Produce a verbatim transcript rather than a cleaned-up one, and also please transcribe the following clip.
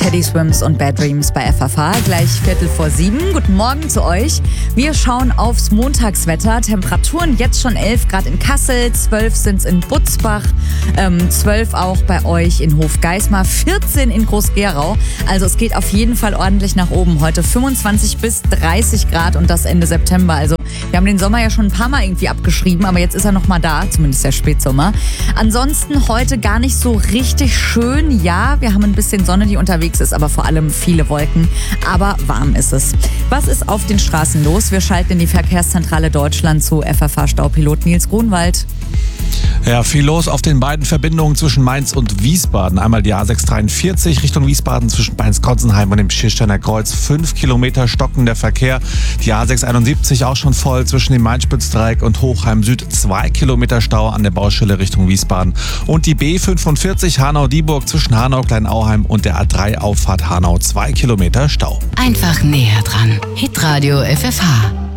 Teddy Swims und Bad Dreams bei F F H. Gleich Viertel vor sieben. Guten Morgen zu euch. Wir schauen aufs Montagswetter. Temperaturen jetzt schon elf Grad in Kassel, zwölf sind es in Butzbach, ähm, zwölf auch bei euch in Hofgeismar, vierzehn in Groß-Gerau. Also es geht auf jeden Fall ordentlich nach oben heute. fünfundzwanzig bis dreißig Grad und das Ende September. Also wir haben den Sommer ja schon ein paar Mal irgendwie abgeschrieben, aber jetzt ist er noch mal da, zumindest der Spätsommer. Ansonsten heute gar nicht so richtig schön. Ja, wir haben ein bisschen Sonne, die unterwegs ist, aber vor allem viele Wolken. Aber warm ist es. Was ist auf den Straßen los? Wir schalten in die Verkehrszentrale Deutschland zu F F H-Staupilot Nils Grunwald. Ja, viel los auf den beiden Verbindungen zwischen Mainz und Wiesbaden. Einmal die A sechs dreiundvierzig Richtung Wiesbaden zwischen Mainz-Kotzenheim und dem Schiersteiner Kreuz. Fünf Kilometer stockender Verkehr. Die A sechs einundsiebzig auch schon voll zwischen dem Mainz-Spitzdreieck und Hochheim Süd. Zwei Kilometer Stau an der Baustelle Richtung Wiesbaden. Und die B fünfundvierzig Hanau-Dieburg zwischen Hanau-Kleinauheim und der A drei Auffahrt Hanau. Zwei Kilometer Stau. Einfach näher dran. Hitradio F F H.